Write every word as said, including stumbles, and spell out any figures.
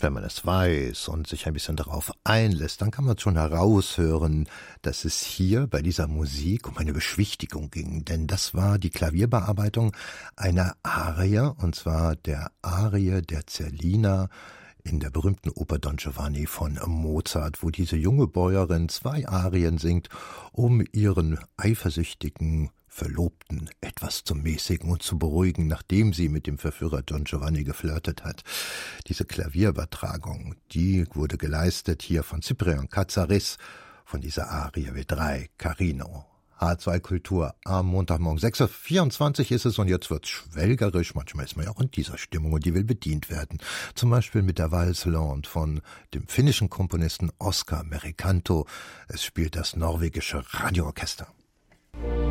Wenn man es weiß und sich ein bisschen darauf einlässt, dann kann man schon heraushören, dass es hier bei dieser Musik um eine Beschwichtigung ging. Denn das war die Klavierbearbeitung einer Arie, und zwar der Arie der Zerlina in der berühmten Oper Don Giovanni von Mozart, wo diese junge Bäuerin zwei Arien singt, um ihren eifersüchtigen Verlobten etwas zu mäßigen und zu beruhigen, nachdem sie mit dem Verführer Don Giovanni geflirtet hat. Diese Klavierübertragung, die wurde geleistet hier von Cyprian Katsaris von dieser Arie W drei Carino. H zwei Kultur am Montagmorgen sechs Uhr vierundzwanzig ist es und jetzt wird's schwelgerisch. Manchmal ist man ja auch in dieser Stimmung und die will bedient werden. Zum Beispiel mit der Valse-Lande von dem finnischen Komponisten Oscar Merikanto. Es spielt das norwegische Radioorchester.